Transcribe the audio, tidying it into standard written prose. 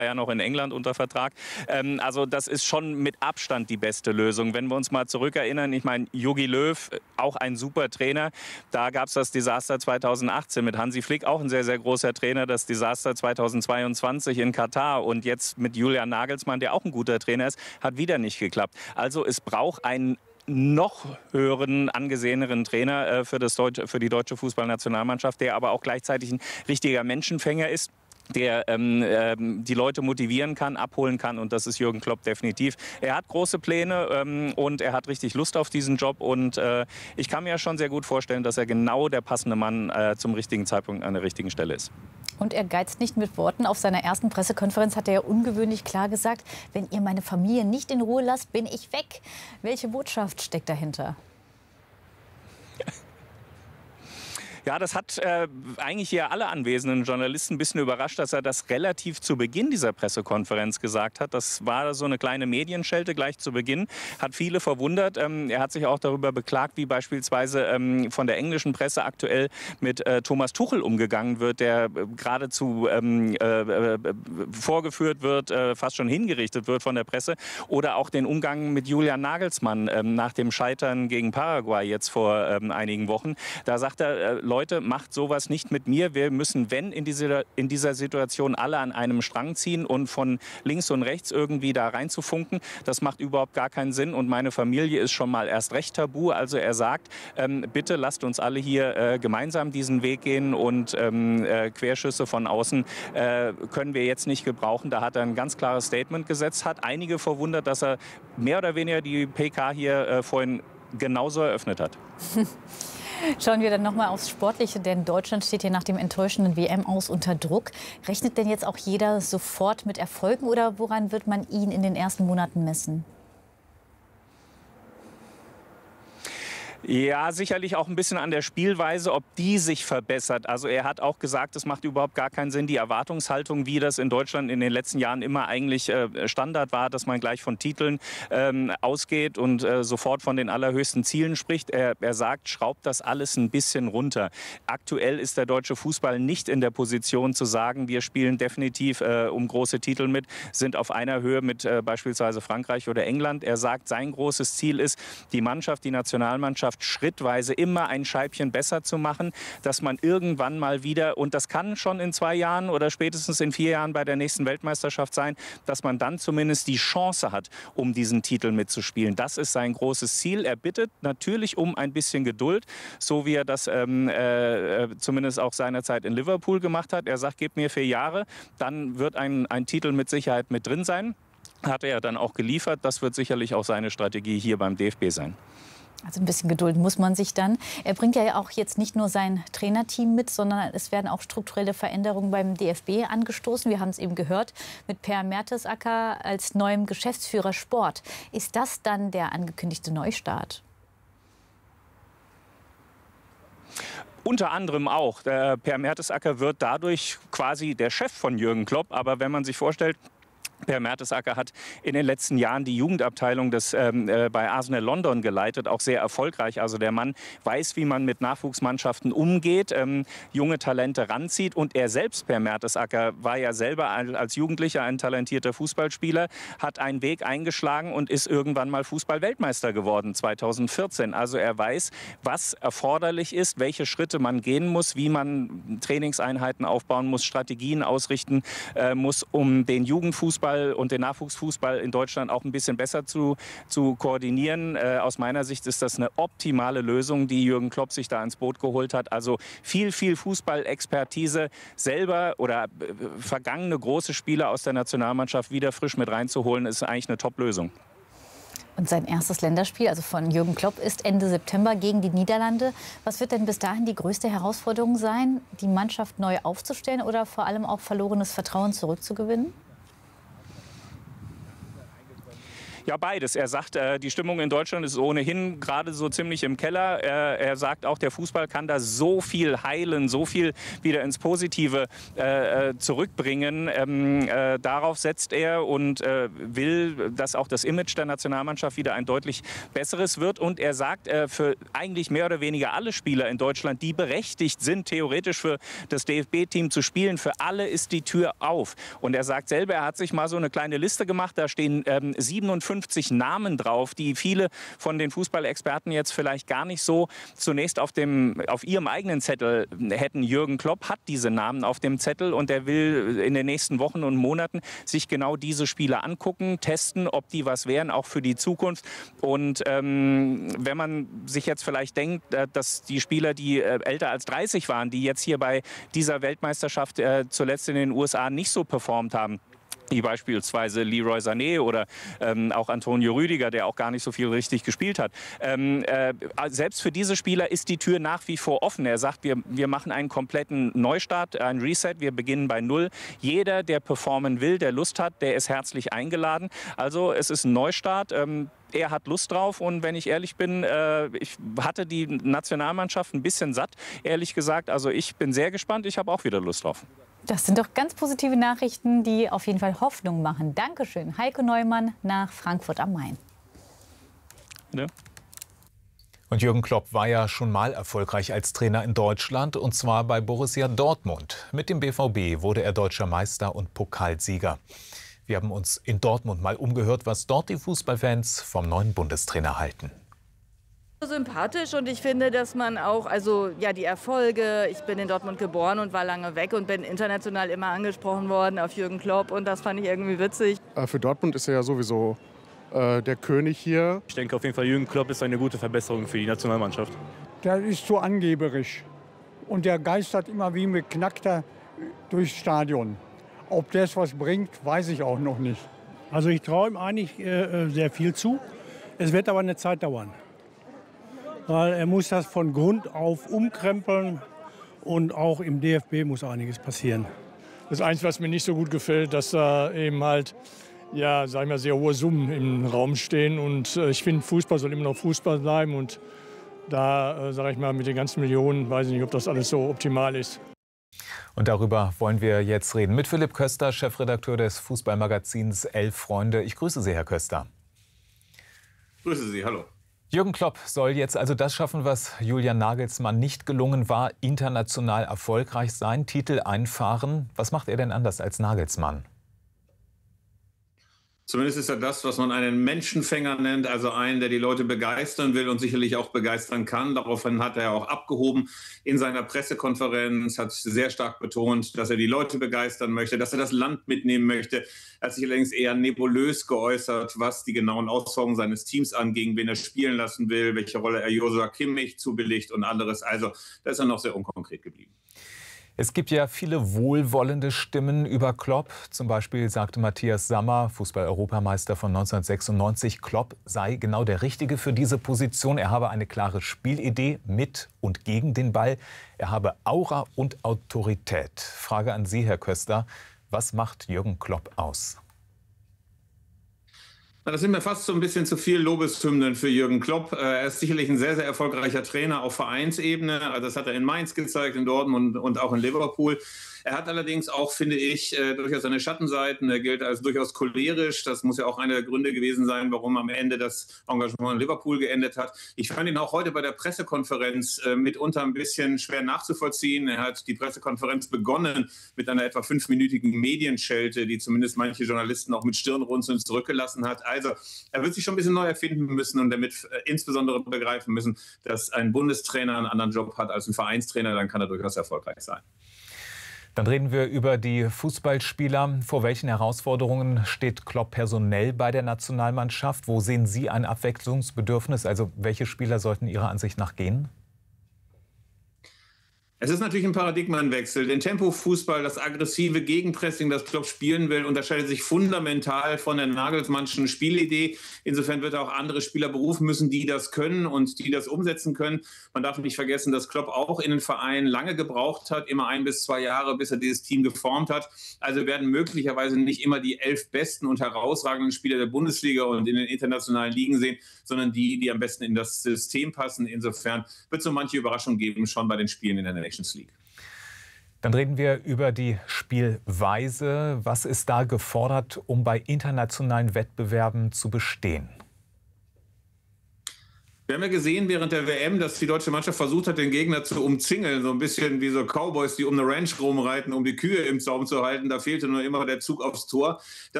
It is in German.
ja noch in England unter Vertrag. Also das ist schon mit Abstand die beste Lösung. Wenn wir uns mal zurückerinnern, ich meine, Jogi Löw, auch ein super Trainer. Da gab es das Desaster 2018 mit Hansi Flick, auch ein sehr, sehr großer Trainer. Das Desaster 2022 in Katar und jetzt mit Julian Nagelsmann, der auch ein guter Trainer ist, hat wieder nicht geklappt. Also es braucht einen noch höheren, angeseheneren Trainer für die deutsche Fußballnationalmannschaft, der aber auch gleichzeitig ein richtiger Menschenfänger ist, der die Leute motivieren kann, abholen kann, und das ist Jürgen Klopp definitiv. Er hat große Pläne und er hat richtig Lust auf diesen Job, und ich kann mir schon sehr gut vorstellen, dass er genau der passende Mann zum richtigen Zeitpunkt an der richtigen Stelle ist. Und er geizt nicht mit Worten. Auf seiner ersten Pressekonferenz hat er ja ungewöhnlich klar gesagt, wenn ihr meine Familie nicht in Ruhe lasst, bin ich weg. Welche Botschaft steckt dahinter? Ja, das hat eigentlich hier alle anwesenden Journalisten ein bisschen überrascht, dass er das relativ zu Beginn dieser Pressekonferenz gesagt hat. Das war so eine kleine Medienschelte gleich zu Beginn, hat viele verwundert. Er hat sich auch darüber beklagt, wie beispielsweise von der englischen Presse aktuell mit Thomas Tuchel umgegangen wird, der geradezu vorgeführt wird, fast schon hingerichtet wird von der Presse. Oder auch den Umgang mit Julian Nagelsmann nach dem Scheitern gegen Paraguay jetzt vor einigen Wochen. Da sagt er, Leute, macht sowas nicht mit mir. Wir müssen, wenn in dieser Situation alle an einem Strang ziehen, und von links und rechts irgendwie da reinzufunken, das macht überhaupt gar keinen Sinn, und meine Familie ist schon mal erst recht tabu. Also er sagt, bitte lasst uns alle hier gemeinsam diesen Weg gehen, und Querschüsse von außen können wir jetzt nicht gebrauchen. Da hat er ein ganz klares Statement gesetzt, hat einige verwundert, dass er mehr oder weniger die PK hier vorhin genauso eröffnet hat. Schauen wir dann noch mal aufs Sportliche, denn Deutschland steht hier nach dem enttäuschenden WM-Aus unter Druck. Rechnet denn jetzt auch jeder sofort mit Erfolgen, oder woran wird man ihn in den ersten Monaten messen? Ja, sicherlich auch ein bisschen an der Spielweise, ob die sich verbessert. Also er hat auch gesagt, es macht überhaupt gar keinen Sinn, die Erwartungshaltung, wie das in Deutschland in den letzten Jahren immer eigentlich Standard war, dass man gleich von Titeln ausgeht und sofort von den allerhöchsten Zielen spricht. Er sagt, schraubt das alles ein bisschen runter. Aktuell ist der deutsche Fußball nicht in der Position zu sagen, wir spielen definitiv um große Titel mit, sind auf einer Höhe mit beispielsweise Frankreich oder England. Er sagt, sein großes Ziel ist, die Mannschaft, die Nationalmannschaft schrittweise immer ein Scheibchen besser zu machen, dass man irgendwann mal wieder, und das kann schon in 2 Jahren oder spätestens in 4 Jahren bei der nächsten Weltmeisterschaft sein, dass man dann zumindest die Chance hat, um diesen Titel mitzuspielen. Das ist sein großes Ziel. Er bittet natürlich um ein bisschen Geduld, so wie er das zumindest auch seinerzeit in Liverpool gemacht hat. Er sagt, gebt mir 4 Jahre, dann wird ein Titel mit Sicherheit mit drin sein. Hat er dann auch geliefert. Das wird sicherlich auch seine Strategie hier beim DFB sein. Also ein bisschen Geduld muss man sich dann. Er bringt ja auch jetzt nicht nur sein Trainerteam mit, sondern es werden auch strukturelle Veränderungen beim DFB angestoßen. Wir haben es eben gehört, mit Per Mertesacker als neuem Geschäftsführer Sport. Ist das dann der angekündigte Neustart? Unter anderem auch. Per Mertesacker wird dadurch quasi der Chef von Jürgen Klopp. Aber wenn man sich vorstellt, Per Mertesacker hat in den letzten Jahren die Jugendabteilung bei Arsenal London geleitet, auch sehr erfolgreich. Also der Mann weiß, wie man mit Nachwuchsmannschaften umgeht, junge Talente ranzieht. Und er selbst, Per Mertesacker, war ja selber als Jugendlicher ein talentierter Fußballspieler, hat einen Weg eingeschlagen und ist irgendwann mal Fußball-Weltmeister geworden, 2014. Also er weiß, was erforderlich ist, welche Schritte man gehen muss, wie man Trainingseinheiten aufbauen muss, Strategien ausrichten muss, um den Jugendfußball und den Nachwuchsfußball in Deutschland auch ein bisschen besser zu koordinieren. Aus meiner Sicht ist das eine optimale Lösung, die Jürgen Klopp sich da ins Boot geholt hat. Also viel Fußballexpertise selber oder vergangene große Spieler aus der Nationalmannschaft wieder frisch mit reinzuholen, ist eigentlich eine Top-Lösung. Und sein erstes Länderspiel, also von Jürgen Klopp, ist Ende September gegen die Niederlande. Was wird denn bis dahin die größte Herausforderung sein, die Mannschaft neu aufzustellen oder vor allem auch verlorenes Vertrauen zurückzugewinnen? Ja, beides. Er sagt, die Stimmung in Deutschland ist ohnehin gerade so ziemlich im Keller. Er sagt auch, der Fußball kann da so viel heilen, so viel wieder ins Positive zurückbringen. Darauf setzt er und will, dass auch das Image der Nationalmannschaft wieder ein deutlich besseres wird. Und er sagt, für eigentlich mehr oder weniger alle Spieler in Deutschland, die berechtigt sind, theoretisch für das DFB-Team zu spielen, für alle ist die Tür auf. Und er sagt selber, er hat sich mal so eine kleine Liste gemacht, da stehen 57 Namen drauf, die viele von den Fußballexperten jetzt vielleicht gar nicht so zunächst auf ihrem eigenen Zettel hätten. Jürgen Klopp hat diese Namen auf dem Zettel und er will in den nächsten Wochen und Monaten sich genau diese Spieler angucken, testen, ob die was wären, auch für die Zukunft. Und wenn man sich jetzt vielleicht denkt, dass die Spieler, die älter als 30 waren, die jetzt hier bei dieser Weltmeisterschaft zuletzt in den USA nicht so performt haben, wie beispielsweise Leroy Sané oder auch Antonio Rüdiger, der auch gar nicht so viel richtig gespielt hat. Selbst für diese Spieler ist die Tür nach wie vor offen. Er sagt, wir machen einen kompletten Neustart, ein Reset, wir beginnen bei Null. Jeder, der performen will, der Lust hat, der ist herzlich eingeladen. Also es ist ein Neustart. Er hat Lust drauf und wenn ich ehrlich bin, ich hatte die Nationalmannschaft ein bisschen satt, ehrlich gesagt. Also ich bin sehr gespannt, ich habe auch wieder Lust drauf. Das sind doch ganz positive Nachrichten, die auf jeden Fall Hoffnung machen. Dankeschön, Heiko Neumann nach Frankfurt am Main. Ja. Und Jürgen Klopp war ja schon mal erfolgreich als Trainer in Deutschland, und zwar bei Borussia Dortmund. Mit dem BVB wurde er deutscher Meister und Pokalsieger. Wir haben uns in Dortmund mal umgehört, was dort die Fußballfans vom neuen Bundestrainer halten. Sympathisch, und ich finde, dass man auch, die Erfolge, ich bin in Dortmund geboren und war lange weg und bin international immer angesprochen worden auf Jürgen Klopp, und das fand ich irgendwie witzig. Für Dortmund ist er ja sowieso der König hier. Ich denke auf jeden Fall, Jürgen Klopp ist eine gute Verbesserung für die Nationalmannschaft. Der ist so angeberisch und der geistert immer wie mit Knackter durchs Stadion. Ob das was bringt, weiß ich auch noch nicht. Also ich traue ihm eigentlich sehr viel zu. Es wird aber eine Zeit dauern. Weil er muss das von Grund auf umkrempeln, und auch im DFB muss einiges passieren. Das Einzige, was mir nicht so gut gefällt, dass da eben halt, ja, sagen wir, sehr hohe Summen im Raum stehen. Und ich finde, Fußball soll immer noch Fußball bleiben. Und da, sage ich mal, mit den ganzen Millionen, weiß ich nicht, ob das alles so optimal ist. Und darüber wollen wir jetzt reden mit Philipp Köster, Chefredakteur des Fußballmagazins Elf Freunde. Ich grüße Sie, Herr Köster. Grüße Sie, hallo. Jürgen Klopp soll jetzt also das schaffen, was Julian Nagelsmann nicht gelungen war, international erfolgreich sein, Titel einfahren. Was macht er denn anders als Nagelsmann? Zumindest ist er das, was man einen Menschenfänger nennt, also einen, der die Leute begeistern will und sicherlich auch begeistern kann. Daraufhin hat er auch abgehoben in seiner Pressekonferenz, hat sehr stark betont, dass er die Leute begeistern möchte, dass er das Land mitnehmen möchte. Er hat sich allerdings eher nebulös geäußert, was die genauen Aussagen seines Teams anging, wen er spielen lassen will, welche Rolle er Joshua Kimmich zubilligt und anderes. Also da ist er noch sehr unkonkret geblieben. Es gibt ja viele wohlwollende Stimmen über Klopp. Zum Beispiel sagte Matthias Sammer, Fußball-Europameister von 1996, Klopp sei genau der Richtige für diese Position. Er habe eine klare Spielidee mit und gegen den Ball. Er habe Aura und Autorität. Frage an Sie, Herr Köster. Was macht Jürgen Klopp aus? Das sind mir fast so ein bisschen zu viel Lobeshymnen für Jürgen Klopp. Er ist sicherlich ein sehr, sehr erfolgreicher Trainer auf Vereinsebene. Also das hat er in Mainz gezeigt, in Dortmund und auch in Liverpool. Er hat allerdings auch, finde ich, durchaus seine Schattenseiten. Er gilt als durchaus cholerisch. Das muss ja auch einer der Gründe gewesen sein, warum am Ende das Engagement in Liverpool geendet hat. Ich fand ihn auch heute bei der Pressekonferenz mitunter ein bisschen schwer nachzuvollziehen. Er hat die Pressekonferenz begonnen mit einer etwa 5-minütigen Medienschelte, die zumindest manche Journalisten auch mit Stirnrunzeln zurückgelassen hat. Also er wird sich schon ein bisschen neu erfinden müssen und damit insbesondere begreifen müssen, dass ein Bundestrainer einen anderen Job hat als ein Vereinstrainer. Dann kann er durchaus erfolgreich sein. Dann reden wir über die Fußballspieler. Vor welchen Herausforderungen steht Klopp personell bei der Nationalmannschaft? Wo sehen Sie ein Abwechslungsbedürfnis? Also welche Spieler sollten Ihrer Ansicht nach gehen? Es ist natürlich ein Paradigmenwechsel. Den Tempofußball, das aggressive Gegenpressing, das Klopp spielen will, unterscheidet sich fundamental von der Nagelsmannschen Spielidee. Insofern wird er auch andere Spieler berufen müssen, die das können und die das umsetzen können. Man darf nicht vergessen, dass Klopp auch in den Vereinen lange gebraucht hat, immer 1 bis 2 Jahre, bis er dieses Team geformt hat. Also werden möglicherweise nicht immer die 11 besten und herausragenden Spieler der Bundesliga und in den internationalen Ligen sehen, sondern die am besten in das System passen. Insofern wird es so manche Überraschung geben, schon bei den Spielen in der Nations League. Dann reden wir über die Spielweise. Was ist da gefordert, um bei internationalen Wettbewerben zu bestehen? Wir haben ja gesehen während der WM, dass die deutsche Mannschaft versucht hat, den Gegner zu umzingeln. So ein bisschen wie so Cowboys, die um eine Ranch rumreiten, um die Kühe im Zaum zu halten. Da fehlte nur immer der Zug aufs Tor.